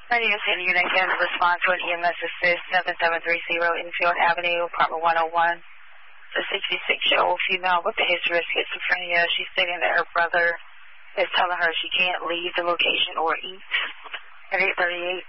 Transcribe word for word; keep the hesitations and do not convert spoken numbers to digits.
Radio City Unit again to respond to an E M S assist seven seven three zero Enfield Avenue, apartment one oh one. The sixty-six-year-old female with the history of schizophrenia. She's stating that her brother is telling her she can't leave the location or eat. At eight thirty-eight,